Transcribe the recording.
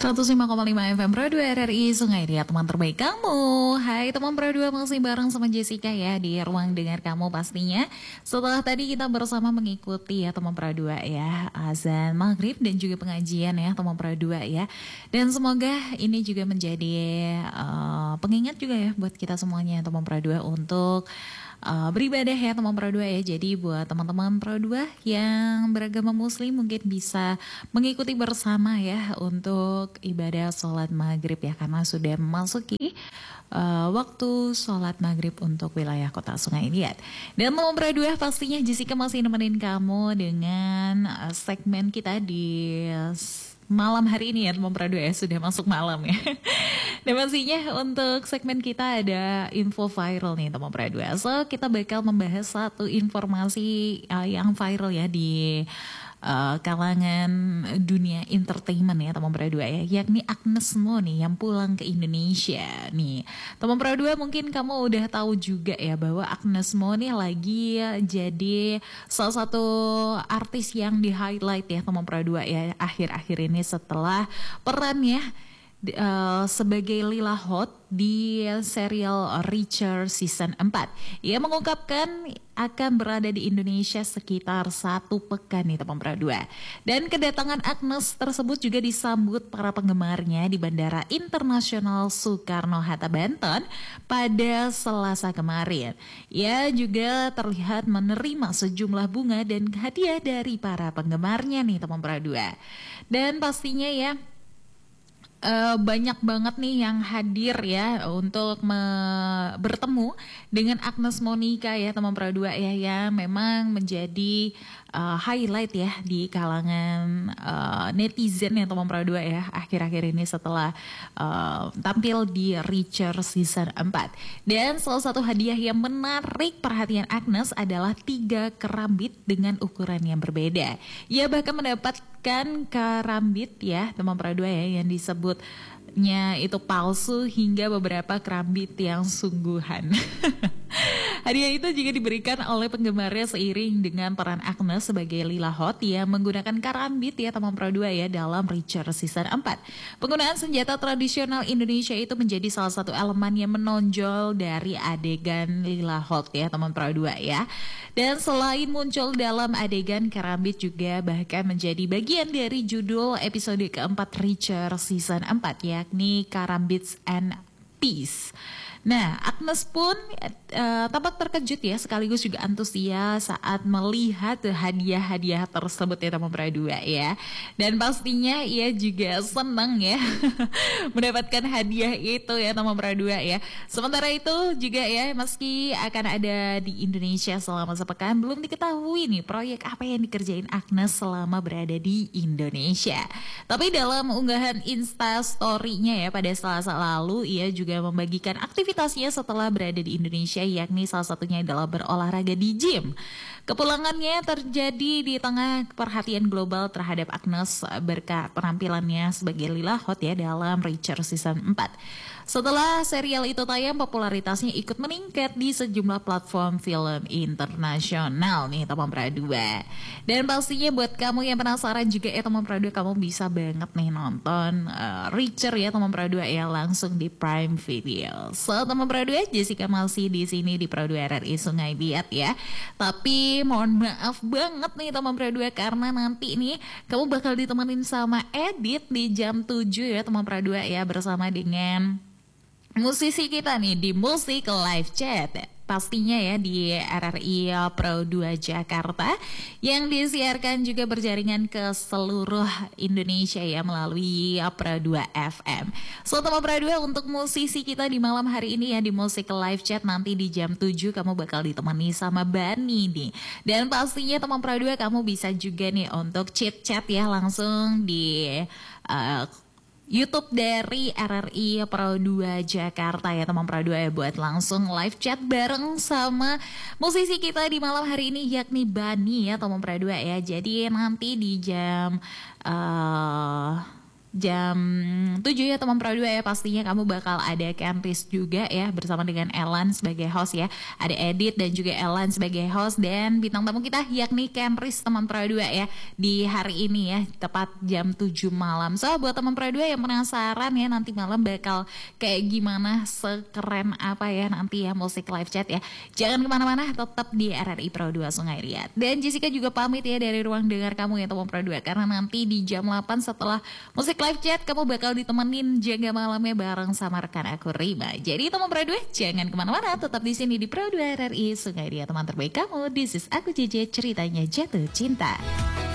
105,5 FM Pro 2 RRI Sungai Dia, teman terbaik kamu. Hai teman Pro 2, masih bareng sama Jessica ya di ruang dengar kamu pastinya. Setelah tadi kita bersama mengikuti ya teman Pro 2 ya, azan maghrib dan juga pengajian ya teman Pro 2 ya. Dan semoga ini juga menjadi pengingat juga ya buat kita semuanya teman Pro 2 untuk beribadah ya teman Pro 2 ya. Jadi buat teman-teman Pro 2 yang beragama muslim mungkin bisa mengikuti bersama ya untuk ibadah sholat maghrib ya, karena sudah memasuki waktu sholat maghrib untuk wilayah kota Sungai Liat. Dan teman Pro 2 pastinya Jessica masih nemenin kamu dengan segmen kita di malam hari ini ya teman Pro 2 ya, sudah masuk malam ya. Dan pastinya untuk segmen kita ada info viral nih teman Pro 2. So kita bakal membahas satu informasi yang viral ya di kalangan dunia entertainment ya teman Pro 2 ya, yakni Agnes Mo nih yang pulang ke Indonesia nih. Teman Pro 2 mungkin kamu udah tahu juga ya bahwa Agnes Mo nih lagi jadi salah satu artis yang di highlight ya teman Pro 2 ya akhir-akhir ini setelah perannya sebagai Lila Hot di serial Reacher season 4. Ia mengungkapkan akan berada di Indonesia sekitar 1 pekan nih teman Pro 2. Dan kedatangan Agnes tersebut juga disambut para penggemarnya di Bandara Internasional Soekarno-Hatta Banten pada Selasa kemarin. Ia juga terlihat menerima sejumlah bunga dan hadiah dari para penggemarnya nih teman Pro 2. Dan pastinya ya banyak banget nih yang hadir ya untuk bertemu dengan Agnes Monica ya teman Pro 2 ya, yang memang menjadi highlight ya di kalangan netizen ya teman Pro 2 ya akhir-akhir ini setelah tampil di Reacher season 4. Dan salah satu hadiah yang menarik perhatian Agnes adalah 3 kerambit dengan ukuran yang berbeda. Ia bahkan mendapatkan kerambit ya teman Pro 2 ya yang disebutnya itu palsu hingga beberapa kerambit yang sungguhan. Hadiah itu juga diberikan oleh penggemarnya seiring dengan peran Agnes sebagai Lila Hot yang menggunakan karambit ya teman Pro 2 ya dalam Reacher season 4. Penggunaan senjata tradisional Indonesia itu menjadi salah satu elemen yang menonjol dari adegan Lila Hot ya teman Pro 2 ya. Dan selain muncul dalam adegan, karambit juga bahkan menjadi bagian dari judul episode keempat Reacher season 4, yakni Karambits and Peace. Nah, Agnes pun tampak terkejut ya, sekaligus juga antusias saat melihat hadiah-hadiah tersebut ya teman Pro 2 ya. Dan pastinya ia juga senang ya mendapatkan hadiah itu ya teman Pro 2 ya. Sementara itu juga ya, meski akan ada di Indonesia selama sepekan, belum diketahui nih proyek apa yang dikerjain Agnes selama berada di Indonesia. Tapi dalam unggahan Insta story-nya ya pada Selasa lalu, ia juga membagikan aktivitasnya setelah berada di Indonesia, yakni salah satunya adalah berolahraga di gym. Kepulangannya terjadi di tengah perhatian global terhadap Agnes berkat penampilannya sebagai Lila Hot ya dalam Reacher season 4. Setelah serial itu tayang, popularitasnya ikut meningkat di sejumlah platform film internasional nih teman Pro 2. Dan pastinya buat kamu yang penasaran juga ya teman Pro 2, kamu bisa banget nih nonton Reacher ya teman Pro 2 ya langsung di Prime Video. So teman Pro 2, Jessica masih di sini di Pro 2 RRI Sungai Liat ya. Tapi mohon maaf banget nih teman Pro 2 karena nanti nih kamu bakal ditemenin sama Edit di jam 7 ya teman Pro 2 ya, bersama dengan musisi kita nih di Musik Live Chat. Pastinya ya di RRI Pro 2 Jakarta yang disiarkan juga berjaringan ke seluruh Indonesia ya melalui Pro 2 FM. So teman Pro 2, untuk musisi kita di malam hari ini ya di Musik Live Chat nanti di jam 7 kamu bakal ditemani sama Bani nih. Dan pastinya teman Pro 2 kamu bisa juga nih untuk chit-chat ya langsung di YouTube dari RRI Pro 2 Jakarta ya teman Pro 2 ya, buat langsung live chat bareng sama musisi kita di malam hari ini yakni Bani ya teman Pro 2 ya. Jadi nanti di jam jam 7 ya teman Pro 2 ya, pastinya kamu bakal ada Kenris juga ya bersama dengan Ellen sebagai host ya. Ada Edit dan juga Ellen sebagai host, dan bintang tamu kita yakni Kenris teman Pro 2 ya di hari ini ya, tepat jam 7 malam. So buat teman Pro 2 yang penasaran ya nanti malam bakal kayak gimana, sekeren apa ya nanti ya musik live chat ya, jangan kemana-mana, tetap di RRI Pro 2 Sungai Liat. Dan Jessica juga pamit ya dari ruang dengar kamu ya teman Pro 2, karena nanti di jam 8 setelah musik live chat kamu bakal ditemenin jaga malamnya bareng sama rekan aku Rima. Jadi teman Pro 2 jangan kemana-mana, tetap di sini di Pro 2 RRI Sungai Liat, teman terbaik kamu. This is aku JJ, ceritanya jatuh cinta.